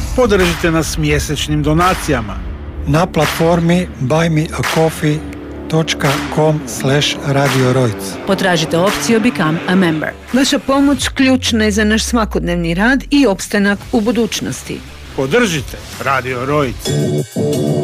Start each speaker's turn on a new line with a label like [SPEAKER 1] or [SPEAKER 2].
[SPEAKER 1] Podržite nas mjesečnim donacijama
[SPEAKER 2] na platformi buymeacoffee.com/Radio Rojc.
[SPEAKER 3] Potražite opciju Become a Member.
[SPEAKER 4] Vaša pomoć ključna je za naš svakodnevni rad i opstanak u budućnosti.
[SPEAKER 1] Podržite Radio Rojc.